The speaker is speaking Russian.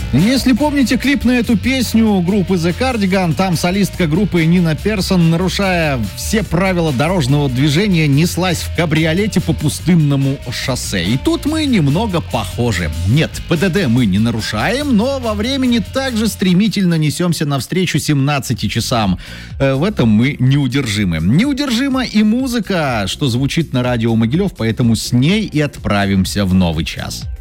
Если помните клип на эту песню группы The Cardigan, там солистка группы Нина Персон, нарушая все правила дорожного движения, неслась в кабриолете по пустынному шоссе. И тут мы немного похожи. Нет, ПДД мы не нарушаем, но во времени также стремительно несемся навстречу 17 часам. В этом мы неудержимы. Неудержима и музыка, что звучит на радио Могилев, поэтому с ней и отправимся в новый час.